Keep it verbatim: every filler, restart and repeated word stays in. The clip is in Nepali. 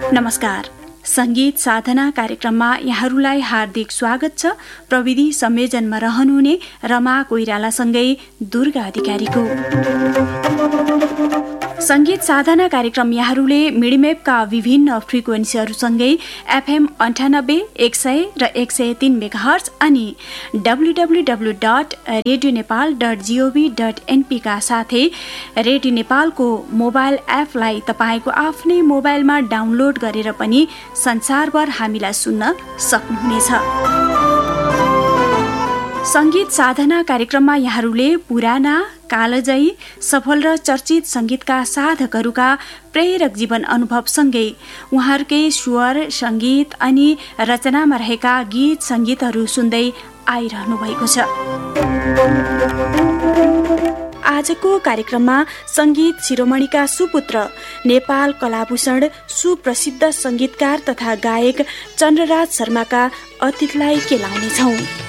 नमस्कार। संगीत साधना कार्यक्रममा यहाँहरूलाई हार्दिक स्वागत छ। प्रविधि संयोजनमा रहनुहुने रमा कोइरालासँगै दुर्गा अधिकारीको। संगीत साधना कार्यक्रम यहाँहरूले मिडिमेपका विभिन्न फ्रिक्वेन्सीहरूसँगै एफएम अन्ठानब्बे एक सय र एक सय तीन मेगाहर्ज अनि W W W dot radio Nepal dot gov dot NP का साथै रेडियो नेपालको मोबाइल एपलाई तपाईँको आफ्नै मोबाइलमा डाउनलोड गरेर पनि संसारभर हामीलाई सुन्न सक्नुहुनेछ। संगीत साधना कार्यक्रममा यहाँहरूले पुराना, कालजयी, सफल र चर्चित संगीतका साधकहरूका प्रेरक जीवन अनुभवसँगै उहाँहरूकै स्वर, संगीत अनि रचनामा रहेका गीत संगीतहरू सुन्दै आइरहनु भएको छ। आजको कार्यक्रममा संगीत शिरोमणिका सुपुत्र नेपाल कलाभूषण सुप्रसिद्ध संगीतकार तथा गायक चन्द्रराज शर्माका अतिथिलाई केलाउनेछौँ।